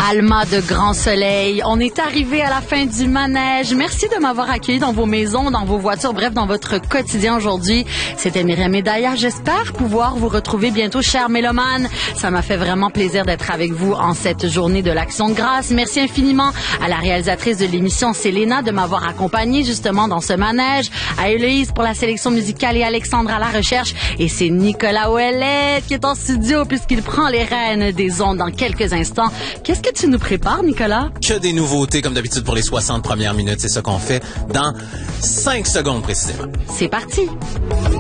Alma de Grand Soleil, on est arrivé à la fin du manège. Merci de m'avoir accueilli dans vos maisons, dans vos voitures, bref, dans votre quotidien aujourd'hui. C'était Myriam Médaillard. J'espère pouvoir vous retrouver bientôt, chers mélomanes. Ça m'a fait vraiment plaisir d'être avec vous en cette journée de l'Action de grâce. Merci infiniment à la réalisatrice de l'émission, Célena, de m'avoir accompagnée justement dans ce manège, à Héloïse pour la sélection musicale et Alexandre à la recherche. Et c'est Nicolas Ouellet qui est en studio puisqu'il prend les rênes des ondes dans quelques instants. Qu'est-ce que tu nous prépares, Nicolas? Que des nouveautés, comme d'habitude, pour les 60 premières minutes. C'est ça qu'on fait dans 5 secondes précisément. C'est parti!